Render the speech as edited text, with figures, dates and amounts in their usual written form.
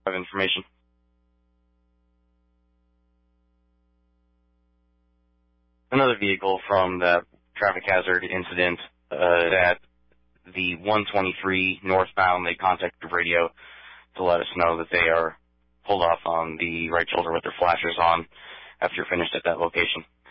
of information. Another vehicle from that traffic hazard incident at the 123 northbound, they contacted the radio to let us know that they are pulled off on the right shoulder with their flashers on after you're finished at that location.